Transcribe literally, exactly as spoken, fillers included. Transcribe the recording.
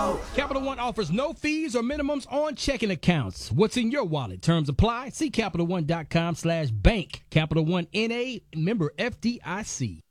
Capital One offers no fees or minimums on checking accounts. What's in your wallet? Terms apply. See CapitalOne.com slash bank. Capital One N A, member F D I C.